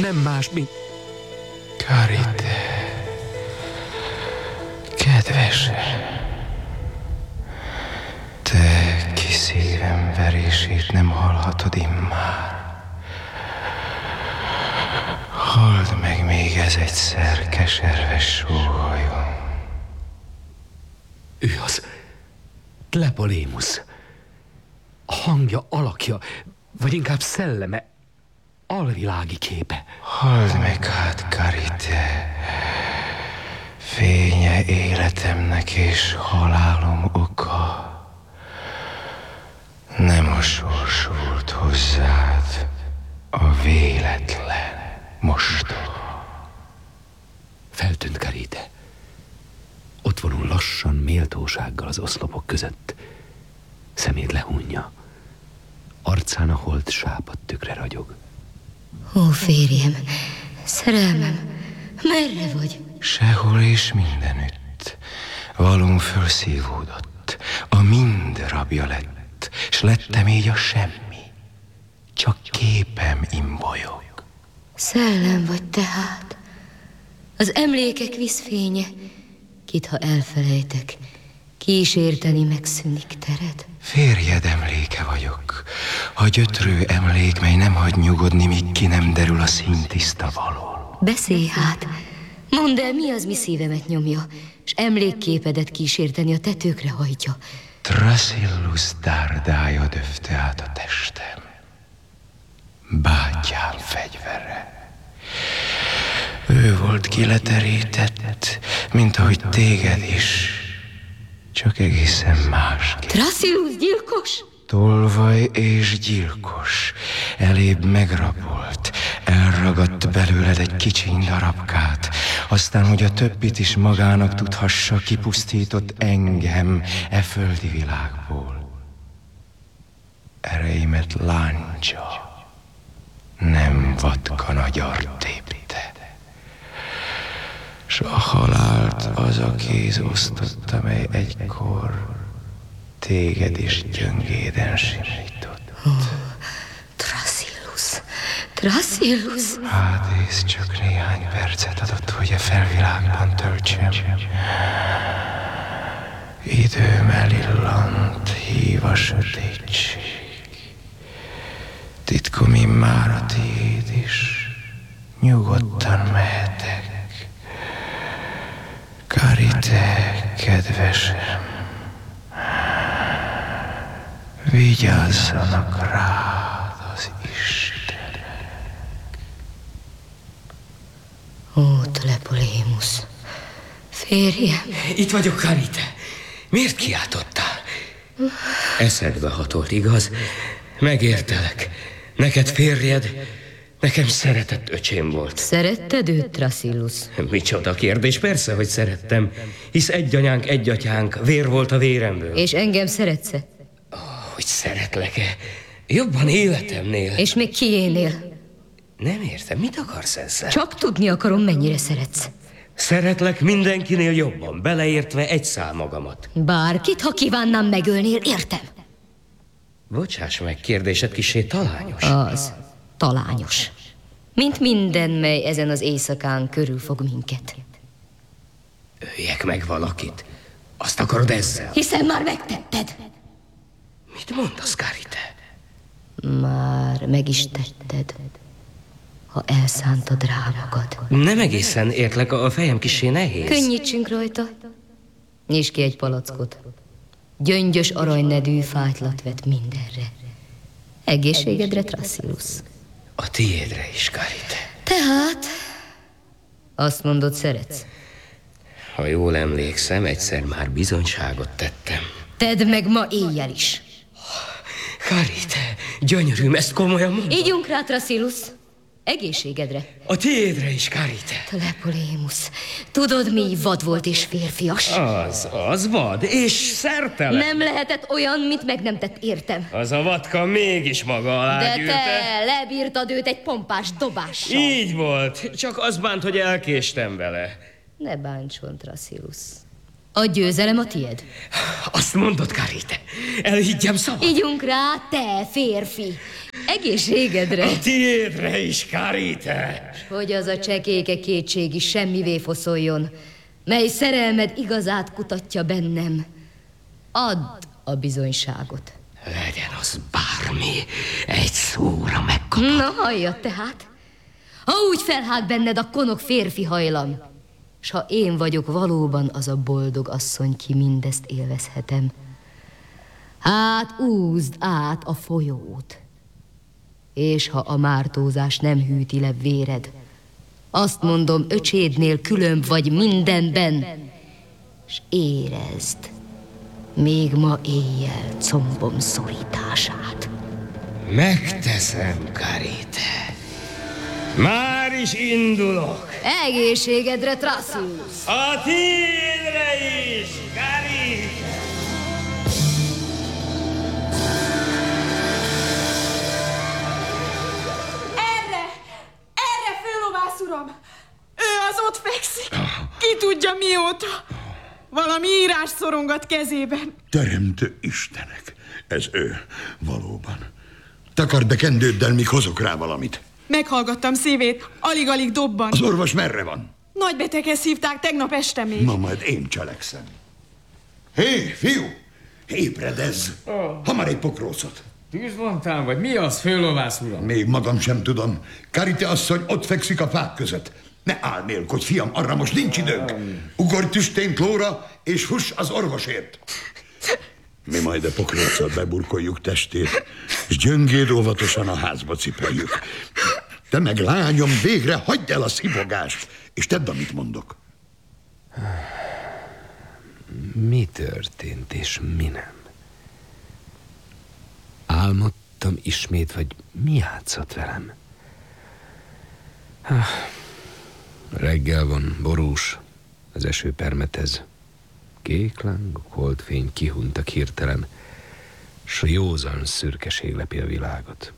nem más, mint... Karite, kedves, te, ki szívem verését nem hallhatod immár. Halld meg még ez egyszer, keserves sóhajom. Ő az Tlepolémusz. A hangja, alakja, vagy inkább szelleme, alvilági képe. Halld meg hát, Karite, fénye életemnek és halálom oka. Nem a sors volt hozzád, a véletlen mostoha. Feltűnt Karite. Ott vonul lassan, méltósággal az oszlopok között. Szemét lehunja. Arcán a holt sápadt tükre ragyog. Ó, férjem, szerelmem, merre vagy? Sehol és mindenütt. Valóm fölszívódott, a mind rabja lett, s lettem így a semmi. Csak képem imbolyog. Szellem vagy tehát, az emlékek vízfénye, kit ha elfelejtek, kísérteni megszűnik tered. Férjed emléke vagyok, a gyötrő emlék, mely nem hagy nyugodni, míg ki nem derül a színtiszta való. Beszélj hát, mondd el, mi az, mi szívemet nyomja, s emlékképedet kísérteni a tetőkre hajtja. Thrasyllus dárdája döfte át a testem, bátyám fegyvere. Ő volt kileterített, mint ahogy téged is, csak egészen másképp. Thrasyllus gyilkos? Tolvaj és gyilkos, elébb megrabolt, elragadt belőled egy kicsiny darabkát, aztán, hogy a többit is magának tudhassa, kipusztított engem e földi világból. Ereimet láncsa, nem vatka magyar tépte, s a halált az a kéz osztotta, mely egykor téged is gyöngéden simított. Thrasyllus, Thrasyllus. Hádész csak néhány percet adott, hogy a felvilágban töltsem. Időm elillant, hív a sötétség. Titkom immár a tiéd is, nyugodtan mehetek. Karite, kedvesem, vigyázzanak rád az Istenek. Ó, Tlepolémusz, férjem. Itt vagyok, Karite. Miért kiáltottál? Eszedbe hatolt, igaz? Megértelek. Neked férjed, nekem szeretett öcsém volt. Szeretted őt, Thrasyllus? Micsoda kérdés, persze, hogy szerettem. Hisz egy anyánk, egy atyánk, vér volt a véremből. És engem szeretsz-e? Hogy szeretlek-e? Jobban életemnél. És még kiénél? Nem értem, mit akarsz ezzel? Csak tudni akarom, mennyire szeretsz. Szeretlek mindenkinél jobban, beleértve egy szál magamat. Bárkit, ha kívánnám, megölnél, értem. Bocsáss meg, kérdésed kissé talányos. Az talányos. Mint minden, mely ezen az éjszakán körülfog minket. Öljek meg valakit. Azt akarod ezzel? Hiszen már megtetted. Mit mondasz, Karite? Már meg is tetted, ha elszántad rá magad. Nem egészen értlek, a fejem kissé nehéz. Könnyítsünk rajta. Nyisd ki egy palackot. Gyöngyös aranynedű fájtlat vet mindenre. Egészségedre, Thrasyllus. A tiédre is, Karite. Tehát, azt mondod, szeretsz? Ha jól emlékszem, egyszer már bizonyságot tettem. Tedd meg ma éjjel is. Karite, gyönyörűm, ezt komolyan mondod? Ígyunk rá, Thrasyllus. Egészségedre. A tiédre is, Karite. Tlepolémusz, tudod, mi vad volt és férfias? Az vad, és szertelen. Nem lehetett olyan, mit meg nem tett, értem. Az a vatka mégis maga alá De gyűrte. te lebírtad őt egy pompás dobással. Így volt, csak az bánt, hogy elkéstem vele. Ne bántson, Thrasyllus. A győzelem a tied. Azt mondod, Karite, elhiggyem szabad. Ígyunk rá, te férfi. Egészségedre! A tiédre is, Karite! Hogy az a csekéke kétség is semmivé foszoljon, mely szerelmed igazát kutatja bennem. Add a bizonyságot. Legyen az bármi, egy szóra megkapod. Na, halljad tehát. Ha úgy felhág benned a konok férfi hajlam, s ha én vagyok valóban az a boldog asszony, ki mindezt élvezhetem, hát úzd át a folyót, és ha a mártózás nem hűti le véred, azt mondom, öcsédnél különb vagy mindenben, s érezd, még ma éjjel combom szorítását. Megteszem, Karite. Már is indulok. Egészségedre, Thrasyllus! A tiédre is, Karite! Erre, főlovász uram! Ő az ott fekszik. Ki tudja mióta. Valami írás szorongat kezében. Teremtő Istenek, ez ő, valóban. Takard be kendőddel, míg hozok rá valamit. Meghallgattam szívét, alig-alig dobban. Az orvos merre van? Nagybeteghez hívták tegnap este még. Na, majd én cselekszem. Hé, fiú! Ébredezz! Hamar egy pokrócot. Tűzvontán, vagy mi az, főlovász uram? Még magam sem tudom. Karite asszony ott fekszik a fák között. Ne álmélkodj, fiam, arra most nincs időnk. Ugorj tüstént lóra, és fuss az orvosért. Mi majd a pokróccal beburkoljuk testét, és gyöngéd óvatosan a házba cipeljük. Te meg, lányom, végre hagyd el a szivogást, és tedd, amit mondok. Mi történt, és mi nem? Álmodtam ismét, vagy mi játszott velem? Reggel van, borús, az eső permetez. Kék lángok, holdfény kihuntak hirtelen, s józan szürkeség lepi a világot.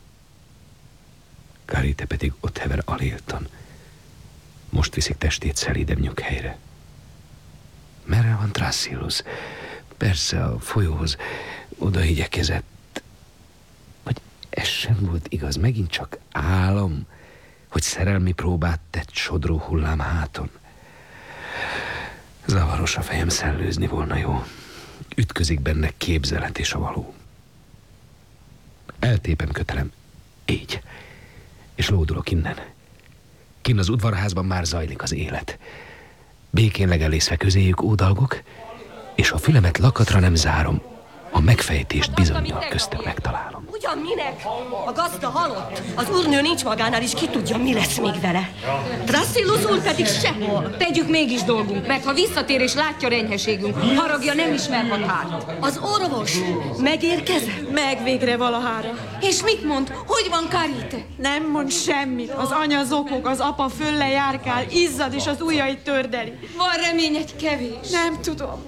Karite pedig ott hever aléltan. Most viszik testét szelídebb nyughelyre. Merre van Thrasyllus? Persze a folyóhoz oda igyekezett. Vagy ez sem volt igaz, megint csak álom, hogy szerelmi próbát tett sodró hullám háton. Zavaros a fejem, szellőzni volna jó. Ütközik benne képzelet és a való. Eltépem kötelem, így, és lódulok innen. Kinn az udvarházban már zajlik az élet. Békén legelészve közéjük ódalgok, és a fülemet lakatra nem zárom, a megfejtést bizonnyal köztük megtalálom. Ugyan minek? A gazda halott. Az úrnő nincs magánál, és ki tudja, mi lesz még vele. Thrasyllus úr pedig sehol. Tegyük mégis dolgunk, mert ha visszatér és látja renyheségünk, haragja nem ismer határt. Az orvos megérkezett? Meg végre valahára. És mit mond? Hogy van Karite? Nem mond semmit. Az anya zokog, az apa fölle járkál, izzad és az ujjait tördeli. Van remény, egy kevés. Nem tudom.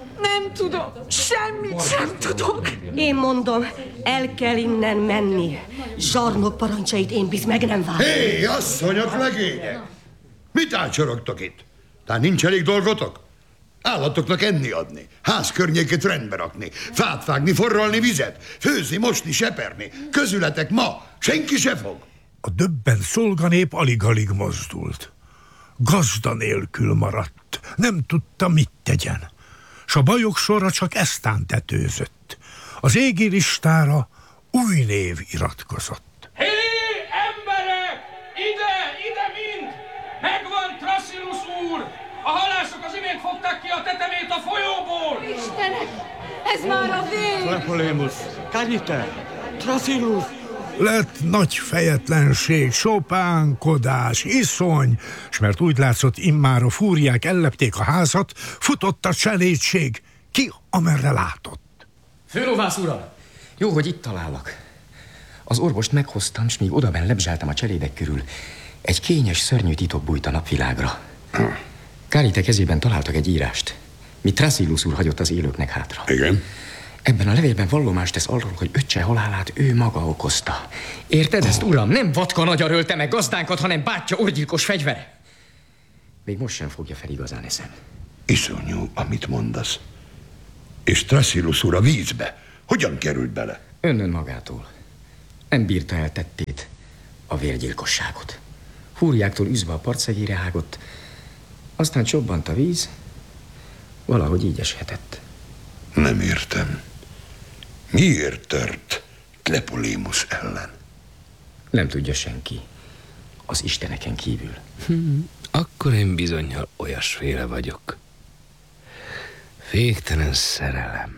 Semmit sem tudok. Én mondom, el kell innen menni. Zsarnok parancsait én biz meg nem várom. Hé, asszonyok, legények! Mit ácsorogtok itt? Tehát nincs elég dolgotok? Állatoknak enni adni, ház környékét rendbe rakni, fát vágni, forralni vizet, főzni, mosni, seperni. Közületek ma senki se fog. A döbbent szolganép alig-alig mozdult. Gazda nélkül maradt, nem tudta, mit tegyen. S a bajok sorra csak eztán tetőzött. Az égi listára új név iratkozott. Hé, emberek! Ide mind! Megvan Thrasyllus úr! A halászok az imént fogták ki a tetemét a folyóból! Istenek, ez már a vég! Tlepolemus, Karite, Thrasyllus! Lett nagy fejetlenség, sopánkodás, iszony, s mert úgy látszott, immár a fúriák ellepték a házat, futott a cselédség, ki amerre látott. Főlovász uram! Jó, hogy itt találok. Az orvost meghoztam, s míg odabenn lebzsáltam a cselédek körül, egy kényes, szörnyű titok bújt a napvilágra. Karite kezében találtak egy írást, mit Thrasyllus úr hagyott az élőknek hátra. Igen? Ebben a levélben vallomást tesz arról, hogy öccse halálát ő maga okozta. Érted ezt, uram? Nem vatka magyar ölte meg gazdánkat, hanem bátyja orgyilkos fegyvere. Még most sem fogja fel igazán eszem. Iszonyú, amit mondasz. És Thrasyllus úr a vízbe hogyan került bele? Önnön magától. Nem bírta el tettét, a vérgyilkosságot. Fúriáktól üzve a partszegére hágott, aztán csobbant a víz, valahogy így eshetett. Nem értem. Miért tört Tlepolémusz ellen? Nem tudja senki, az isteneken kívül. Akkor én bizonnyal olyasféle vagyok. Végtelen szerelem.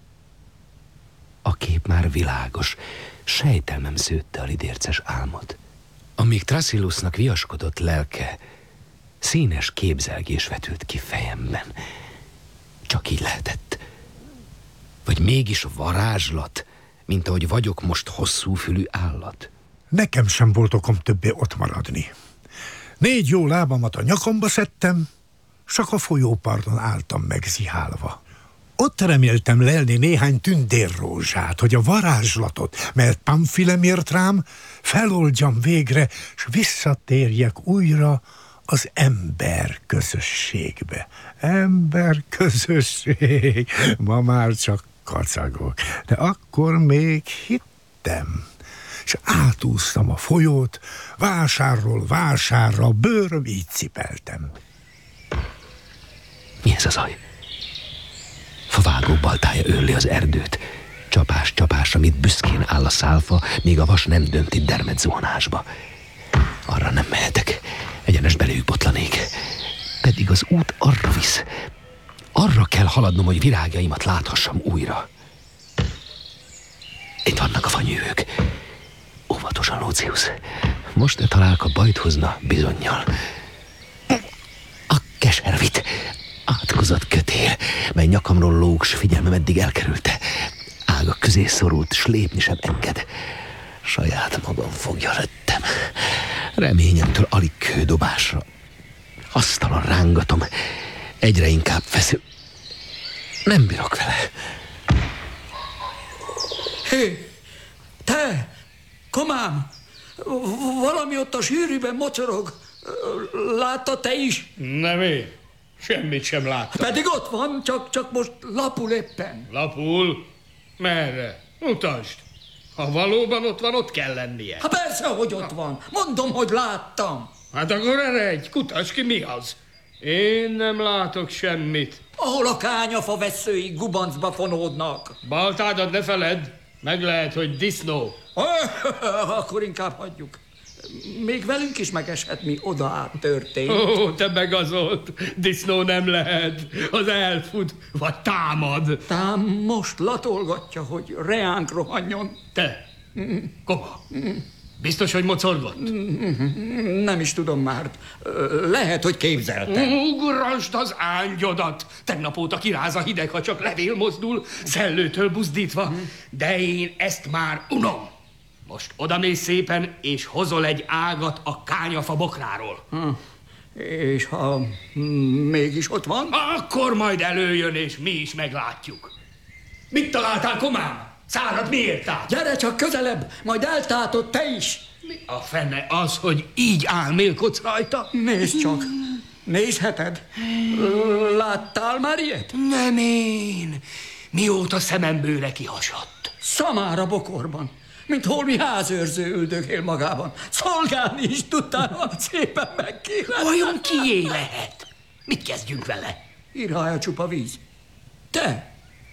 A kép már világos, sejtelmem szőtte a lidérces álmot. Amíg Thrasylusnak viaskodott lelke, színes képzelgés vetült ki fejemben. Csak így lehetett. Vagy mégis varázslat, mint ahogy vagyok most hosszúfülű állat. Nekem sem volt okom többé ott maradni. 4 jó lábamat a nyakamba szedtem, csak a folyóparton álltam megzihálva. Ott reméltem lelni néhány tündérrózsát, hogy a varázslatot, melyet Pamfilem írt rám, feloldjam végre, s visszatérjek újra az ember közösségbe. Ember közösség, ma már csak kacagok, de akkor még hittem. És átúztam a folyót, vásárról vásárra, bőröm így cipeltem. Mi ez a zaj? Favágó baltája őrli az erdőt. Csapás csapásra, mint büszkén áll a szálfa, míg a vas nem dönti dermed zuhanásba. Arra nem mehetek, egyenes beléjük botlanék. Pedig az út arra visz. Arra kell haladnom, hogy virágjaimat láthassam újra. Itt vannak a fanyűvők. Óvatosan, Lucius. Most találka bajt hozna bizonnyal. A keservit, átkozott kötél, mely nyakamról lóg, s figyelmem eddig elkerülte. Ágak közé szorult, s lépni sem enged. Saját magam fogja lettem. Reményemtől alig kődobásra. Asztalon rángatom, egyre inkább feszül. Nem bírok vele. Hé, te! Komám! Valami ott a sűrűben mocorog. Látta te is? Nem én. Semmit sem láttam. Pedig ott van, csak most lapul éppen. Lapul? Merre? Mutasd. Ha valóban ott van, ott kell lennie. Hát persze, hogy ott van. Mondom, hogy láttam. Hát akkor eredj, kutasd ki, mi az. Én nem látok semmit. Ahol a kányafa vesszői gubancba fonódnak. Baltádat ne feledd, meg lehet, hogy disznó. Akkor inkább hagyjuk. Még velünk is megeshet, mi oda át történt. Ó, te megazolt. Disznó nem lehet. Az elfut, vagy támad. Tám most latolgatja, hogy reánk rohanjon. Te, Koma, biztos, hogy mocorgott? Nem is tudom már. Lehet, hogy képzeltem. Ugrasd az ángyodat! Tegnap óta kiráz a hideg, ha csak levél mozdul, szellőtől buzdítva. De én ezt már unom. Most odamész szépen, és hozol egy ágat a kányafa bokráról. És ha mégis ott van? Akkor majd előjön, és mi is meglátjuk. Mit találtál, Komám? Szárad miért át? Gyere csak közelebb, majd eltátod te is. Mi a fene az, hogy így álmélkodsz rajta? Nézd csak. Nézheted? Láttál már ilyet? Nem én. Mióta szemembőre kihasadt. Szamára bokorban. Mint holmi házőrző üldögél magában. Szolgálni is tudtál, szépen megkérem. Vajon kié lehet? Mit kezdjünk vele? Irálja csupa víz. Te!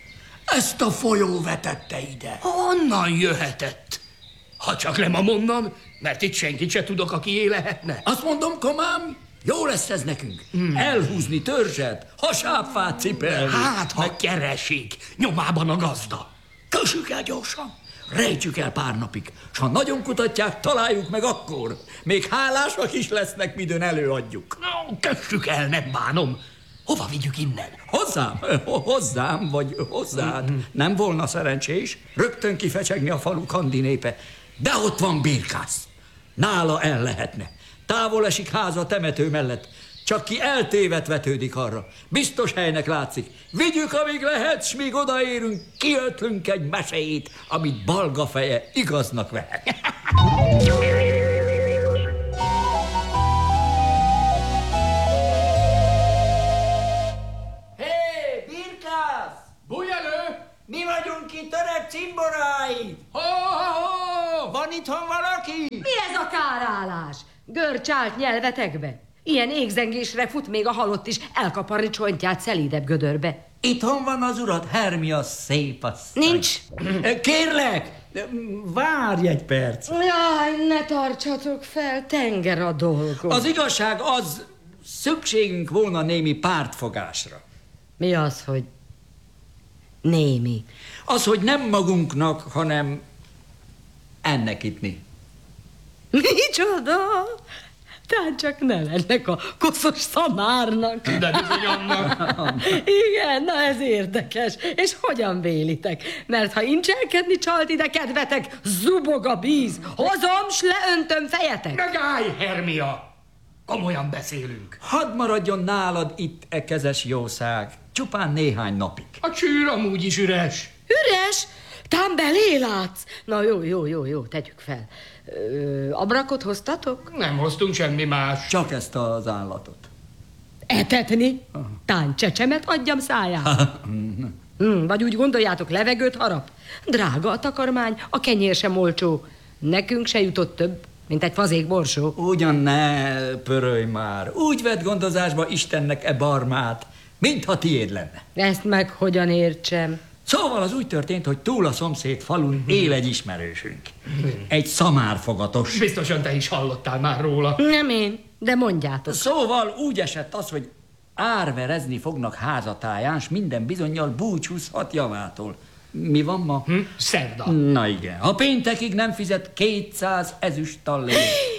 Ezt a folyó vetette ide. Honnan jöhetett? Ha csak nem a monnan, mert itt senkit se tudok, akié lehetne. Azt mondom, Komám, jó lesz ez nekünk. Elhúzni törzset, hasábfát cipelni. Hát, ha keresik, nyomában a gazda. Kössük el gyorsan. Rejtsük el pár napig, s ha nagyon kutatják, találjuk meg akkor. Még hálásak is lesznek, midőn előadjuk. No, kössük el, nem bánom. Hova vigyük innen? Hozzám? Hozzám, vagy hozzád. Nem volna szerencsés rögtön kifecsegni a falu kandi népe. De ott van Birkász. Nála el lehetne. Távol esik háza temető mellett. Csak ki eltévedt vetődik arra. Biztos helynek látszik. Vigyük, amíg lehet, s míg odaérünk, kiötlünk egy meséjét, amit balga feje igaznak vehet. Hé, Birkász! Bújj elő! Mi vagyunk itt öreg cimboráid! Ho! Van ez a kárállás? Görcsált nyelvetekbe. Ilyen égzengésre fut még a halott is elkaparni csontját szelídebb gödörbe. Itthon van az urat, Hermia szép asszony. Nincs. Kérlek, várj egy perc. Jaj, ne tartsatok fel, tenger a dolgom. Az igazság az, szükségünk volna némi pártfogásra. Mi az, hogy némi? Az, hogy nem magunknak, hanem ennek ittni. Micsoda? Tehát csak ne lennek a koszos szamárnak. De bizony annak. Igen, na ez érdekes. És hogyan vélitek? Mert ha incselkedni csalt ide kedvetek, zubog a bíz. Hozom, s leöntöm fejetek. Megállj, Hermia! Komolyan beszélünk. Hadd maradjon nálad itt e kezes jószág, csupán néhány napig. A csűr amúgy is üres. Üres? Tám belé látsz? Na jó, tegyük fel. Abrakot hoztatok? Nem hoztunk semmi más. Csak ezt az állatot. Etetni? Tán csecsemet adjam szájába. Vagy úgy gondoljátok, levegőt harap? Drága a takarmány, a kenyér sem olcsó. Nekünk se jutott több, mint egy fazék borsó. Ugyan ne pörölj már. Úgy vett gondozásba Istennek e barmát, mintha tiéd lenne. Ezt meg hogyan értsem? Szóval az úgy történt, hogy túl a szomszéd falun él egy ismerősünk. Egy szamárfogatos. Biztosan te is hallottál már róla. Nem én, de mondjátok. Szóval úgy esett az, hogy árverezni fognak házatáján, s minden bizonnyal búcsúzhat javától. Mi van ma? Szerda. Na igen, ha péntekig nem fizet 200 ezüst tallér.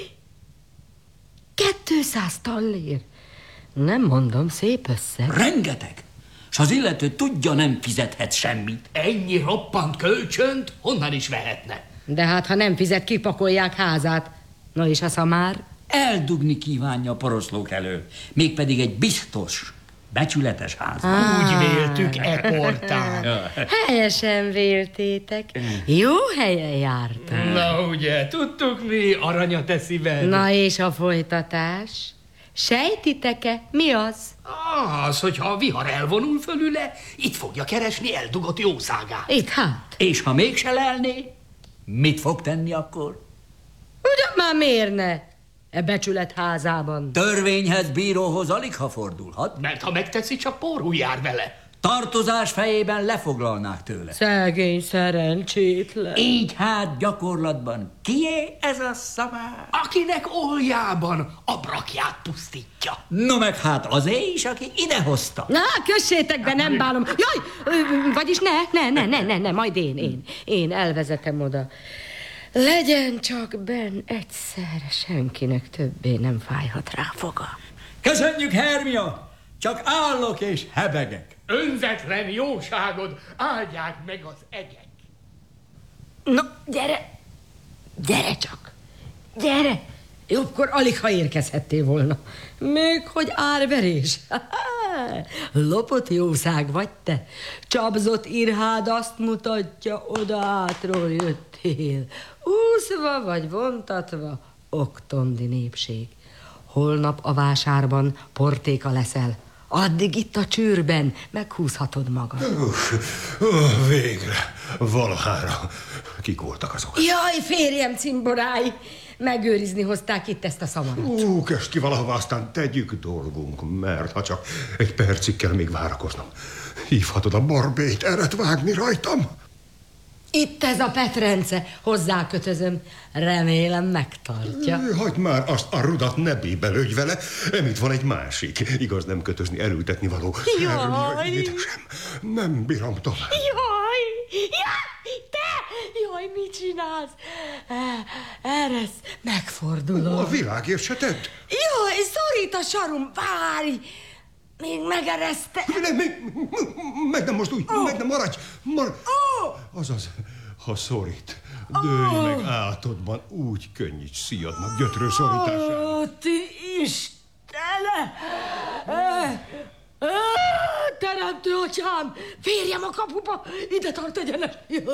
200 tallér? Nem mondom, szép összeg. Rengeteg. S az illető tudja, nem fizethet semmit. Ennyi roppant kölcsönt honnan is vehetne? De hát, ha nem fizet, kipakolják házát. Na és a szamár? Eldugni kívánja a poroszlók elől. Mégpedig egy biztos, becsületes ház. Úgy véltük e portán. Helyesen véltétek. Jó helyen jártál. Na ugye, tudtuk mi, aranya te szíved. Na és a folytatás? Sejtitek-e, mi az? Az, hogyha a vihar elvonul fölüle, itt fogja keresni eldugott jószágát. Itt hát. És ha mégse lelné, mit fog tenni akkor? Ugyan már miért ne? E becsület házában. Törvényhez, bíróhoz alig ha fordulhat. Mert ha megteszi, csak porhú jár vele. Tartozás fejében lefoglalnák tőle. Szegény szerencsétlen. Így hát gyakorlatban kié ez a szamár? Akinek oljában abrakját pusztítja. No meg hát azé is, aki idehozta. Na, kössétek be, nem bálom. Jaj, vagyis ne, majd én elvezetem oda. Legyen csak benn egyszer, senkinek többé nem fájhat rá foga. Köszönjük, Hermia! Csak állok és hebegek. Önzetlen jóságod, áldják meg az egek. Na, gyere csak, gyere. Jobbkor alig, ha érkezhettél volna. Még hogy árverés. Lopott jószág vagy te. Csapzott irhád azt mutatja, oda átról jöttél. Úszva vagy vontatva, oktondi népség. Holnap a vásárban portéka leszel. Addig itt a csűrben meghúzhatod magad. Végre, valahára. Kik voltak azok? Jaj, férjem cimborái! Megőrizni hozták itt ezt a szamarat. Köst ki valahová, aztán tegyük dolgunk, mert ha csak egy percig kell még várakoznom. Hívhatod a barbét eret vágni rajtam? Itt ez a Petrence, hozzákötözöm. Remélem megtartja. Hagyd már azt a rudat, ne bébelődj vele. Itt van egy másik. Igaz, nem kötözni, elültetni való. Jaj! Édesem, nem bírom tovább. Jaj! Te! Jaj, mit csinálsz? Eresz, megfordulok. A világért se tedd. Jaj, szorít a sarum, várj! Még megereszte. Meg nem mozdulj, meg nem maradj. Azaz, ha szorít, dőlj meg átodban, úgy könnyíts szíjadnak gyötrő szorításán. Ó, ti Istene! Teremtő atyám, férjem a kapuba, ide tart egyenes.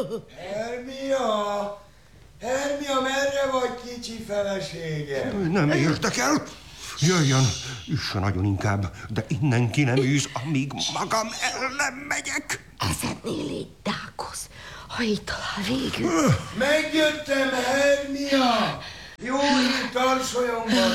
Hermia, merre vagy, kicsi felesége? Nem érdekel. Jöjjön, üssön nagyon inkább, de innen ki nem űz, amíg magam el nem megyek. Eszednél légy, Dákosz, ha így talál végül. Megjöttem, Hermia! Jó hír Tarsolyomban!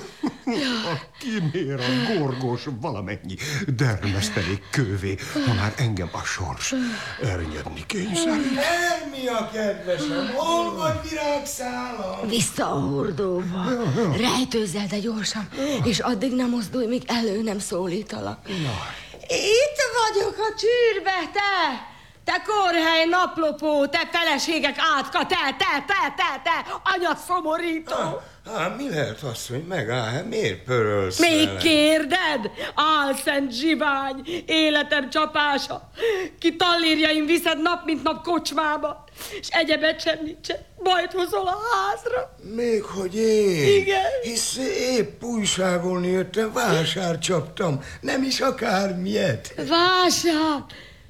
Kimér a gorgos valamennyi dermesztelék kővé, ha már engem a sors ernyedni kényszerít. Hermia, kedvesem, hol vagy virágszálam? Vissza a hordóba. Rejtőzzel, de gyorsan, és addig nem mozdulj, míg elő nem szólítalak. Itt vagyok a csűrbe, te! Te korhely naplopó, te feleségek átka, te, anyad szomorító! Mi lehet, asszony, megáll? Miért pörölsz Még velem? kérded? Álszent zsivány, életem csapása. Ki tallérjaim viszed nap, mint nap kocsmába, és egyebet sem nincsen. Bajt hozol a házra. Még hogy én? Igen. Hisz épp újságolni jöttem, vásár csaptam, nem is akármilyet. Vásár?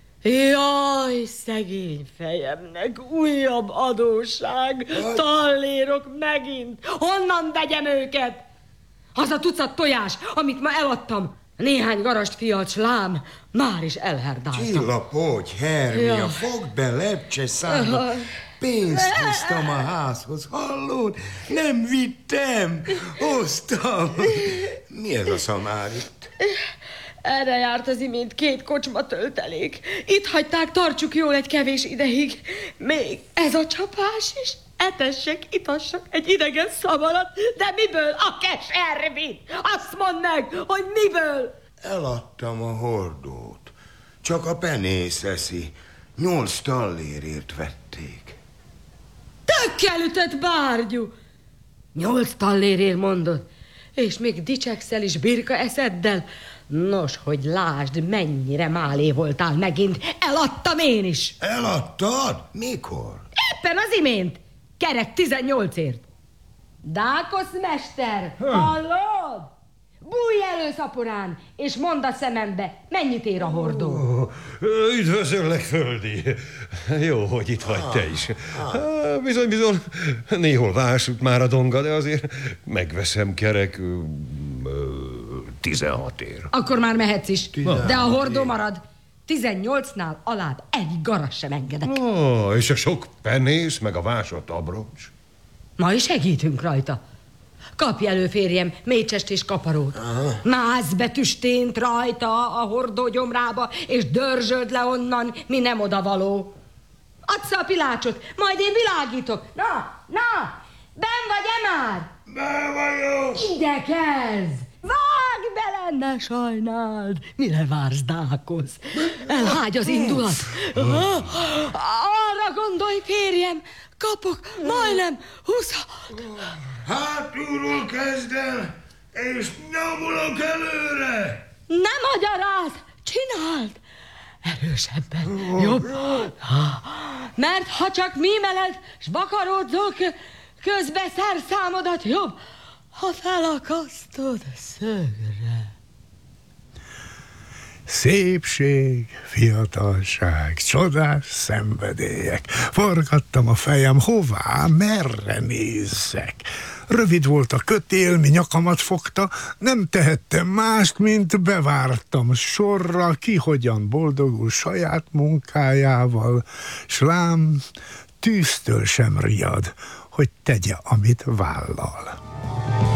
Jaj, szegény fejemnek, újabb adósság, tallérok megint. Honnan vegyem őket? Az a tucat tojás, amit ma eladtam, néhány garast fiacs lám, már is elherdáltam. Csillapodj, Hermia, Ja. fogd be lepcse számba. Pénzt hoztam a házhoz, hallod? Nem vittem, hoztam. Mi ez a szamár itt? Erre járt az imént 2 kocsma töltelék. Itt hagyták, tartsuk jól egy kevés ideig. Még ez a csapás is. Etessek, itassak egy idegen szamarat, de miből a keservit? Azt mondd meg, hogy miből? Eladtam a hordót. Csak a penész eszi. 8 tallérért vették. Tökkel ütött bárgyú. 8 tallérért mondod, és még dicsekszel is birka eszeddel. Nos, hogy lásd, mennyire málé voltál megint. Eladtam én is. Eladtad? Mikor? Éppen az imént. Kerek 18-ért. Dákosz, mester, hallod? Bújj elő, szaporán, és mondd a szemembe, mennyit ér a hordó. Üdvözöllek, Földi. Jó, hogy itt vagy te is. Bizony, néhol vásult már a donga, de azért megveszem kerek 16 ér. Akkor már mehetsz is, de a hordó marad. 18-nál alább egy garas sem engedek. És a sok penész, meg a vásott abroncs. Ma is segítünk rajta. Kapj elő, férjem, mécsest és kaparót. Mász betüstént rajta a hordó gyomrába, és dörzsöld le onnan, mi nem odavaló. Adsz a pilácsot, majd én világítok. Na, benn vagy-e már? Be vagyok. Ide kezd! Vágj bele, ne sajnáld! Mire vársz, Dákosz? Elhágy az indulat. Arra gondolj, férjem, kapok majdnem 20. Hátulról kezdem, és nyomulok előre. Ne magyarázz, csináld! Erősebben, jobb. Mert ha csak mímeled, s vakaródzol közbe szerszámodat, jobb, ha felakasztod szögre. Szépség, fiatalság, csodás szenvedélyek. Forgattam a fejem, hová, merre nézzek. Rövid volt a kötél, mi nyakamat fogta, nem tehettem mást, mint bevártam sorra, ki hogyan boldogul saját munkájával, s lám tűztől sem riad, hogy tegye, amit vállal.